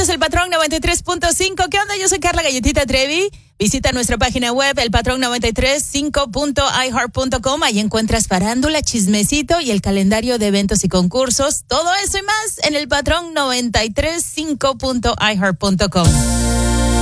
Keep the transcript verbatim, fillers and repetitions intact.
es El Patrón noventa y tres punto cinco. ¿Qué onda? Yo soy Carla Galletita Trevi. Visita nuestra página web, el patrón noventa y tres punto cinco punto i heart punto com. Ahí encuentras farándula, chismecito y el calendario de eventos y concursos. Todo eso y más en El Patrón noventa y tres punto cinco punto i heart punto com.